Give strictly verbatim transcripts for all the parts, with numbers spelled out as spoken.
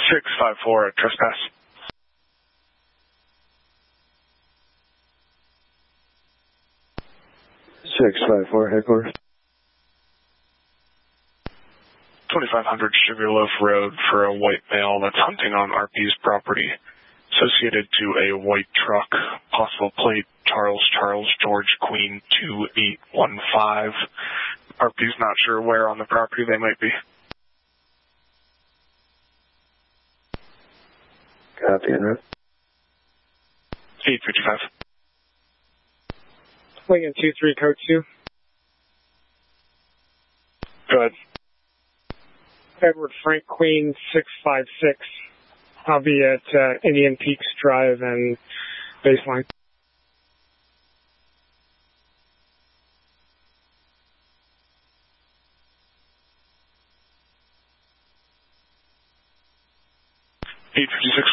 six five four at trespass. six five four, headquarters. twenty-five hundred Sugarloaf Road for a white male that's hunting on R P's property, associated to a white truck, possible plate Charles Charles George Queen two eight one five. R P's not sure where on the property they might be. Copy, en route. eight fifty-five. Lincoln two three, code two. Go ahead. Edward Frank Queen six five six. I'll be at uh, Indian Peaks Drive and Baseline. eight fifty-six.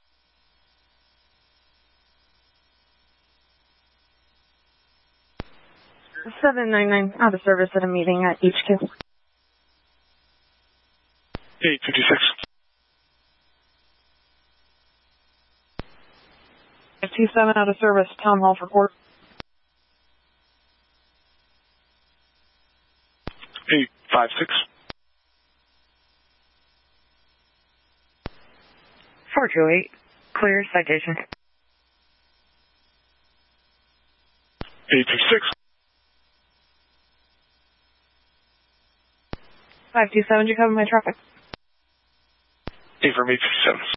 seven nine nine, out of service at a meeting at H Q. eight fifty-six. T seven, out of service, Town Hall for court. eight five six. four two eight, clear citation. eight fifty-six. five two seven, do you cover my traffic? eight from eight fifty-seven.